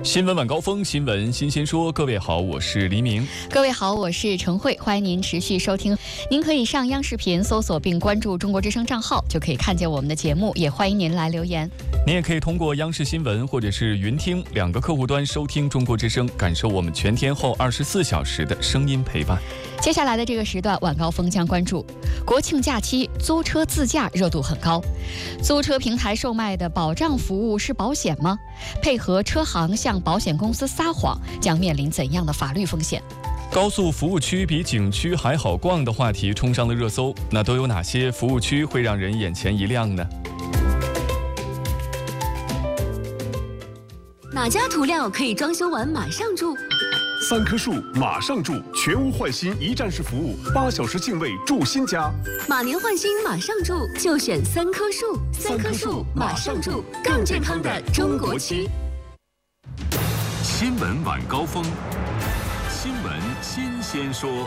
新闻晚高峰，新闻新鲜说。各位好，我是黎明。 各位好，我是陈慧，欢迎您持续收听。您可以上央视频搜索并关注中国之声账号，就可以看见我们的节目，也欢迎您来留言。 您也可以通过央视新闻或者是云听两个客户端收听中国之声，感受我们全天候24小时的声音陪伴。 接下来的这个时段，晚高峰将关注国庆假期租车自驾热度很高，租车平台售卖的保障服务是保险吗？配合车行向保险公司撒谎，将面临怎样的法律风险？ 高速服务区比景区还好逛的话题冲上了热搜，那都有哪些服务区会让人眼前一亮呢？ 哪家涂料可以装修完马上住 ？3棵树马上住，全屋换新一站式服务，8小时净位住新家。 马年换新马上住，就选3棵树。3棵树马上住，更健康的中国区。 新闻晚高峰，新闻新鲜说。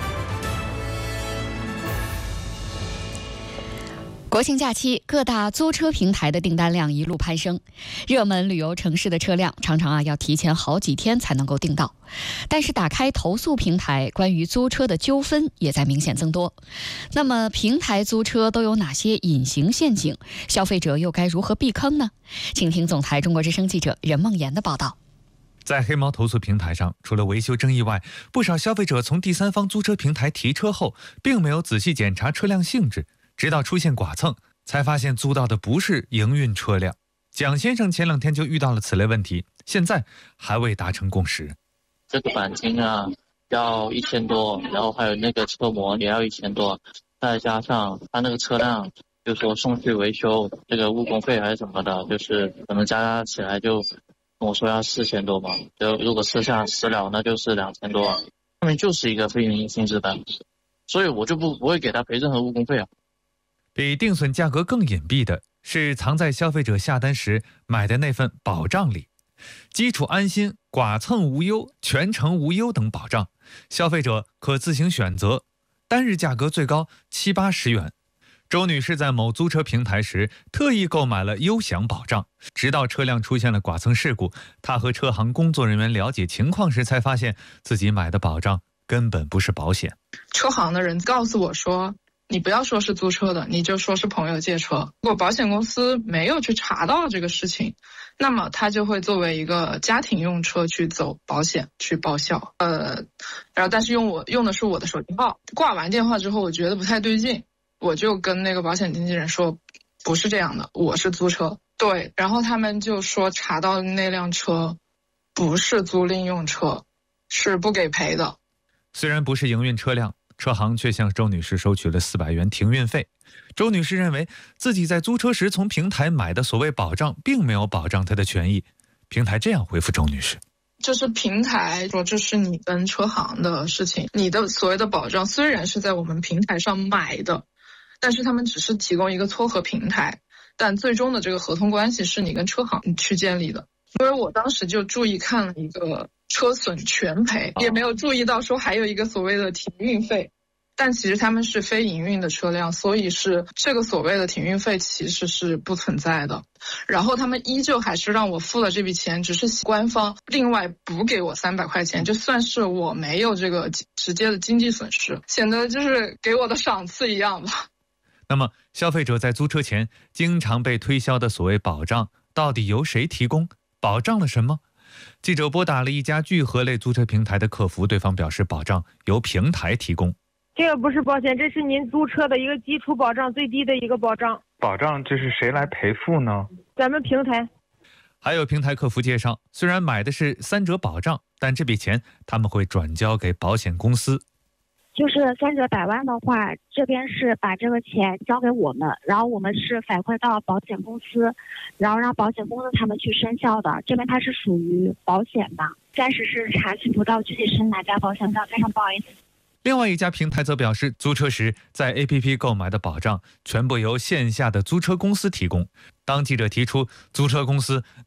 国庆假期，各大租车平台的订单量一路攀升，热门旅游城市的车辆常常要提前好几天才能够订到。但是打开投诉平台，关于租车的纠纷也在明显增多。那么平台租车都有哪些隐形陷阱？消费者又该如何避坑呢？请听总台中国之声记者任梦妍的报道。 在黑猫投诉平台上，除了维修争议外，不少消费者从第三方租车平台提车后，并没有仔细检查车辆性质，直到出现剐蹭，才发现租到的不是营运车辆。蒋先生前2天就遇到了此类问题，现在还未达成共识。 这个钣金啊要1000多，然后还有那个车模也要1000多，再加上他那个车辆就说送去维修，这个误工费还是什么的，就是可能加起来就跟我说要4000多嘛，就如果私下私了那就是2000多，他们就是一个非营利性质的，所以我就不会给他赔任何误工费啊。 比定损价格更隐蔽的是藏在消费者下单时买的那份保障里，基础安心、剐蹭无忧、全程无忧等保障，消费者可自行选择，单日价格最高70-80元。周女士在某租车平台时特意购买了优享保障，直到车辆出现了剐蹭事故，她和车行工作人员了解情况时才发现自己买的保障根本不是保险。 车行的人告诉我说，你不要说是租车的，你就说是朋友借车。如果保险公司没有去查到这个事情，那么他就会作为一个家庭用车去走保险去报销。然后但是用的是我的手机号。挂完电话之后，我觉得不太对劲，我就跟那个保险经纪人说，不是这样的，我是租车。对，然后他们就说查到那辆车不是租赁用车，是不给赔的。 虽然不是营运车辆，车行却向周女士收取了400元停运费。周女士认为自己在租车时从平台买的所谓保障并没有保障她的权益。平台这样回复周女士， 就是平台说这是你跟车行的事情，你的所谓的保障虽然是在我们平台上买的，但是他们只是提供一个撮合平台，但最终的这个合同关系是你跟车行去建立的。因为我当时就注意看了一个车损全赔，也没有注意到说还有一个所谓的停运费，但其实他们是非营运的车辆，所以是这个所谓的停运费其实是不存在的。然后他们依旧还是让我付了这笔钱，只是官方另外补给我300块钱，就算是我没有这个直接的经济损失，显得就是给我的赏赐一样吧。 那么消费者在租车前经常被推销的所谓保障到底由谁提供？保障了什么？记者拨打了一家聚合类租车平台的客服，对方表示保障由平台提供。 这个不是保险，这是您租车的一个基础保障，最低的一个保障。 保障这是谁来赔付呢？ 咱们平台。 还有平台客服介绍，虽然买的是3者保障，但这笔钱他们会转交给保险公司。 就是3者100万的话，这边是把这个钱交给我们，然后我们是反馈到保险公司，然后让保险公司他们去生效的。这边它是属于保险的，暂时是查询不到具体是哪家保险的，非常不好意思。 另外一家平台则表示，租车时在 APP 购买的保障全部由线下的租车公司提供。当记者提出租车公司